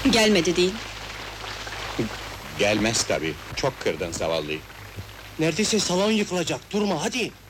Gelmedi değil. Gelmez tabii, çok kırdın zavallıyı. Neredeyse salon yıkılacak, durma hadi!